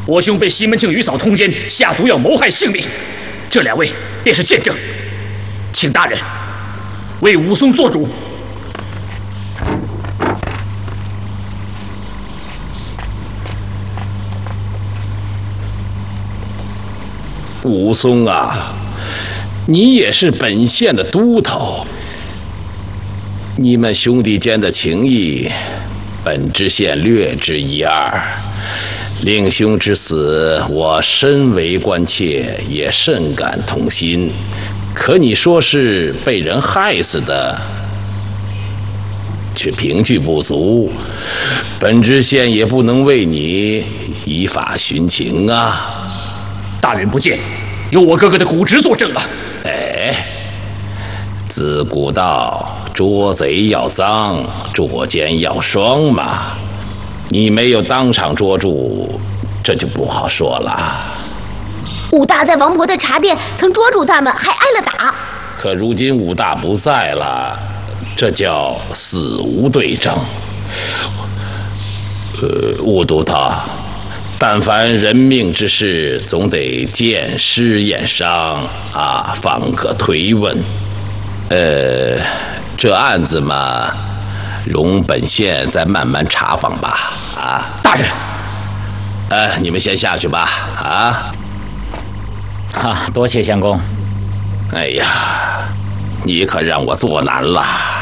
我兄被西门庆与嫂通奸，下毒药谋害性命，这2位便是见证，请大人为武松做主。 武松啊，你也是本县的都头，你们兄弟间的情谊，本知县略知一二。令兄之死，我深为关切，也甚感痛心。可你说是被人害死的，却凭据不足，本知县也不能为你依法寻情啊。 大人不见，有我哥哥的骨殖作证啊！ 哎，自古道捉贼要赃，捉奸要双嘛。你没有当场捉住，这就不好说了。 武大在王婆的茶店曾捉住他们，还挨了打。 可如今武大不在了，这叫死无对证。武都头，但凡人命之事，总得见尸验伤啊，方可推问。这案子嘛，容本县再慢慢查访吧。啊， 大人， 你们先下去吧。啊， 多谢相公。 哎呀，你可让我做难了。